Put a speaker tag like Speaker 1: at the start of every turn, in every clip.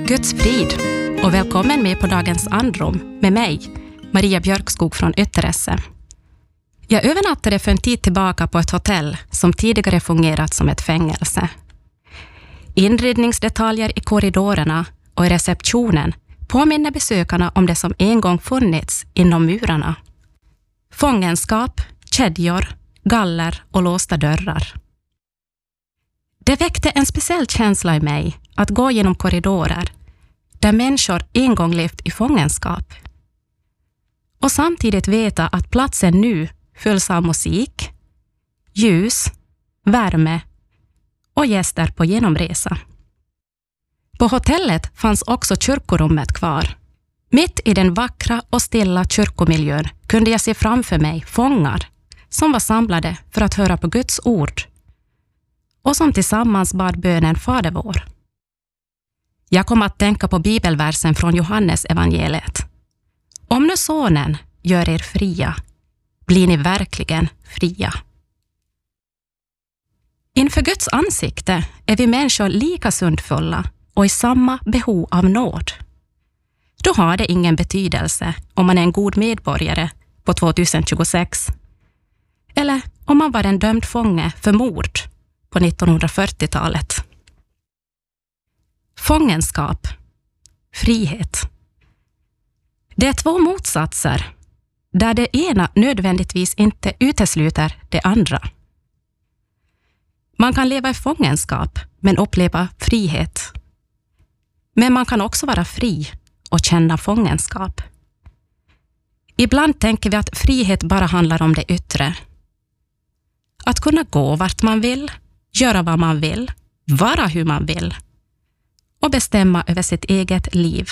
Speaker 1: Guds frid och välkommen med på dagens andrum med mig, Maria Björkskog från Ytteresse. Jag övernattade för en tid tillbaka på ett hotell som tidigare fungerat som ett fängelse. Inredningsdetaljer i korridorerna och i receptionen påminner besökarna om det som en gång funnits inom murarna. Fångenskap, kedjor, galler och låsta dörrar. Det väckte en speciell känsla i mig att gå genom korridorer där människor en gång levt i fångenskap. Och samtidigt veta att platsen nu fylls av musik, ljus, värme och gäster på genomresa. På hotellet fanns också kyrkorummet kvar. Mitt i den vackra och stilla kyrkomiljön kunde jag se framför mig fångar som var samlade för att höra på Guds ord och som tillsammans bad bönen Fader vår. Jag kom att tänka på bibelversen från Johannes evangeliet. Om nu sonen gör er fria, blir ni verkligen fria. Inför Guds ansikte är vi människor lika syndfulla och i samma behov av nåd. Då har det ingen betydelse om man är en god medborgare på 2026 eller om man var en dömd fånge för mord på 1940-talet. Fångenskap, frihet. Det är två motsatser där det ena nödvändigtvis inte utesluter det andra. Man kan leva i fångenskap men uppleva frihet. Men man kan också vara fri och känna fångenskap. Ibland tänker vi att frihet bara handlar om det yttre. Att kunna gå vart man vill, göra vad man vill, vara hur man vill och bestämma över sitt eget liv.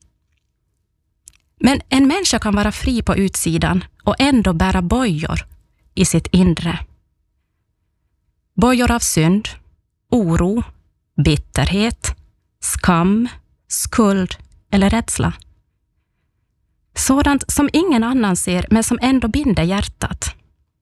Speaker 1: Men en människa kan vara fri på utsidan och ändå bära bojor i sitt inre. Bojor av synd, oro, bitterhet, skam, skuld eller rädsla. Sådant som ingen annan ser men som ändå binder hjärtat.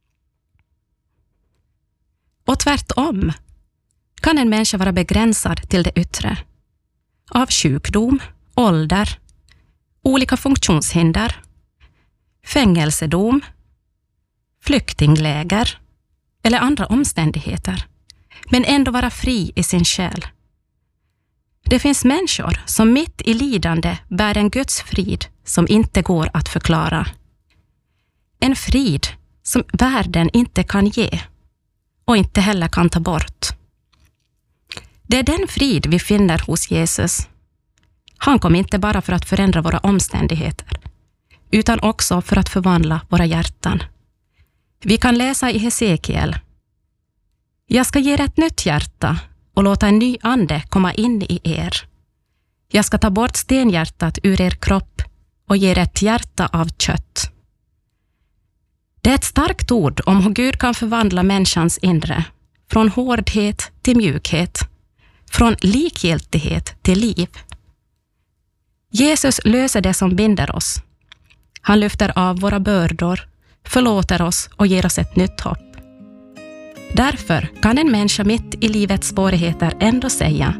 Speaker 1: Och tvärtom kan en människa vara begränsad till det yttre. Av sjukdom, ålder, olika funktionshinder, fängelsedom, flyktingläger eller andra omständigheter, men ändå vara fri i sin själ. Det finns människor som mitt i lidande bär en Guds frid som inte går att förklara. En frid som världen inte kan ge och inte heller kan ta bort. Det är den frid vi finner hos Jesus. Han kom inte bara för att förändra våra omständigheter, utan också för att förvandla våra hjärtan. Vi kan läsa i Hesekiel: Jag ska ge er ett nytt hjärta och låta en ny ande komma in i er. Jag ska ta bort stenhjärtat ur er kropp och ge er ett hjärta av kött. Det är ett starkt ord om hur Gud kan förvandla människans inre, från hårdhet till mjukhet, från likgiltighet till liv. Jesus löser det som binder oss. Han lyfter av våra bördor, förlåter oss och ger oss ett nytt hopp. Därför kan en människa mitt i livets svårigheter ändå säga: